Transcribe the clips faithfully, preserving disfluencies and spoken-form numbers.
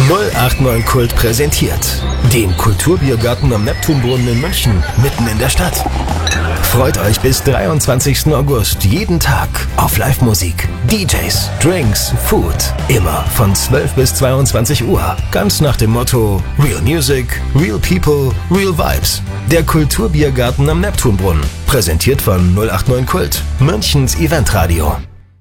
null acht neun Kult präsentiert den Kulturbiergarten am Neptunbrunnen in München, mitten in der Stadt. Freut euch bis dreiundzwanzigsten August jeden Tag auf Live-Musik, D Js, Drinks, Food. Immer von zwölf bis zweiundzwanzig Uhr. Ganz nach dem Motto Real Music, Real People, Real Vibes. Der Kulturbiergarten am Neptunbrunnen. Präsentiert von null acht neun Kult, Münchens Eventradio.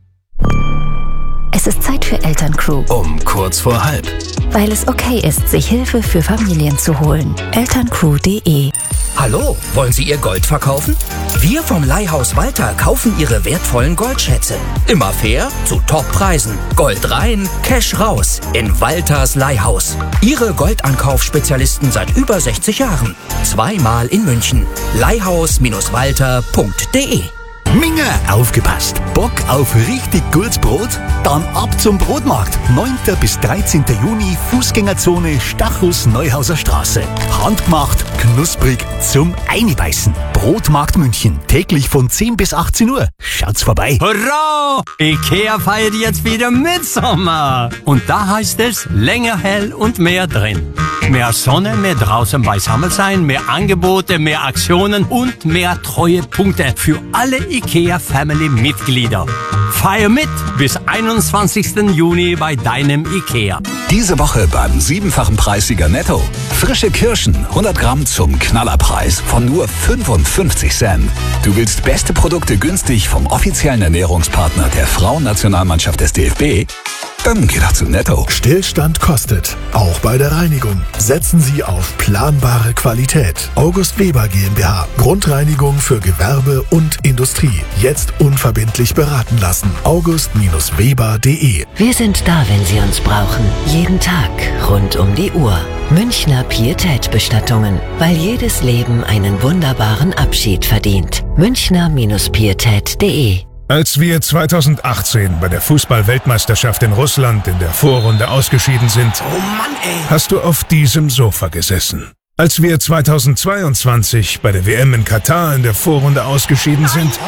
Es ist Zeit für Elterncrew. Um kurz vor halb. Weil es okay ist, sich Hilfe für Familien zu holen. elterncrew punkt de. Hallo, wollen Sie Ihr Gold verkaufen? Wir vom Leihhaus Walter kaufen Ihre wertvollen Goldschätze. Immer fair, zu Toppreisen. Gold rein, Cash raus. In Walters Leihhaus. Ihre Goldankaufspezialisten seit über sechzig Jahren. Zweimal in München. leihhaus Walter punkt de. Minge, aufgepasst! Bock auf richtig gutes Brot? Dann ab zum Brotmarkt. neunten bis dreizehnten Juni, Fußgängerzone Stachus Neuhauser Straße. Handgemacht, knusprig, zum Einbeißen. Brotmarkt München. Täglich von zehn bis achtzehn Uhr. Schaut's vorbei. Hurra! Ikea feiert jetzt wieder Mitsommer. Und da heißt es länger hell und mehr drin. Mehr Sonne, mehr draußen beisammen sein, mehr Angebote, mehr Aktionen und mehr Treuepunkte für alle IKEA Family Mitglieder. Feier mit bis einundzwanzigsten Juni bei deinem IKEA. Diese Woche beim siebenfachen Preissieger Netto. Frische Kirschen, hundert Gramm zum Knallerpreis von nur fünfundfünfzig Cent. Du willst beste Produkte günstig vom offiziellen Ernährungspartner der Frauennationalmannschaft des D F B? Dann geh doch zu Netto. Stillstand kostet, auch bei der Reinigung. Setzen Sie auf planbare Qualität. August Weber GmbH. Grundreinigung für Gewerbe und Industrie. Jetzt unverbindlich beraten lassen. august Weber punkt de. Wir sind da, wenn Sie uns brauchen. Jeden Tag, rund um die Uhr. Münchner Pietätbestattungen. Weil jedes Leben einen wunderbaren Abschied verdient. Münchner Pietäd punkt de. Als wir zweitausendachtzehn bei der Fußball-Weltmeisterschaft in Russland in der Vorrunde ausgeschieden sind, Oh Mann, ey! hast du auf diesem Sofa gesessen. Als wir zweitausendzweiundzwanzig bei der W M in Katar in der Vorrunde ausgeschieden sind,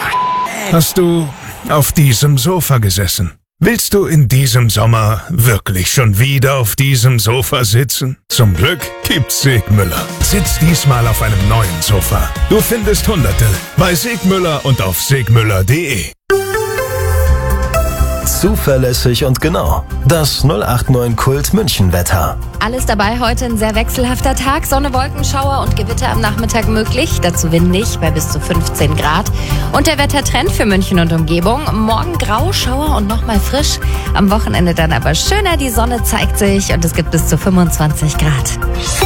hast du auf diesem Sofa gesessen. Willst du in diesem Sommer wirklich schon wieder auf diesem Sofa sitzen? Zum Glück gibt's Segmüller. Sitz diesmal auf einem neuen Sofa. Du findest Hunderte bei Segmüller und auf segmüller punkt de. Zuverlässig und genau. Das null acht neun Kult München Wetter. Alles dabei, heute ein sehr wechselhafter Tag. Sonne, Wolken, Schauer und Gewitter am Nachmittag möglich. Dazu windig bei bis zu fünfzehn Grad. Und der Wettertrend für München und Umgebung. Morgen grau, Schauer und nochmal frisch. Am Wochenende dann aber schöner. Die Sonne zeigt sich und es gibt bis zu fünfundzwanzig Grad.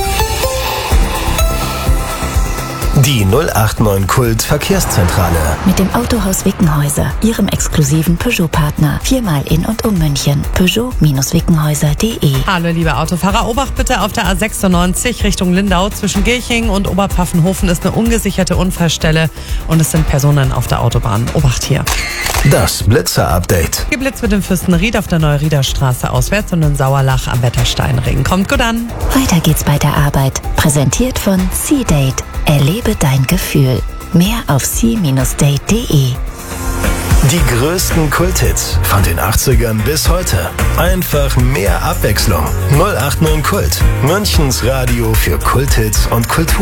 Die null acht neun Kult Verkehrszentrale. Mit dem Autohaus Wickenhäuser, Ihrem exklusiven Peugeot-Partner. Viermal in und um München. Peugeot Wickenhäuser punkt de. Hallo liebe Autofahrer, Obacht bitte auf der A sechsundneunzig Richtung Lindau. Zwischen Gilching und Oberpfaffenhofen ist eine ungesicherte Unfallstelle und es sind Personen auf der Autobahn. Obacht hier. Das Blitzer-Update. Geblitzt mit dem Fürstenried auf der Neuriederstraße auswärts und in Sauerlach am Wettersteinring. Kommt gut an. Weiter geht's bei der Arbeit. Präsentiert von C-Date. Erlebe dein Gefühl. Mehr auf c date punkt de. Die größten Kulthits von den achtzigern bis heute. Einfach mehr Abwechslung. null acht neun Kult. Münchens Radio für Kulthits und Kultur.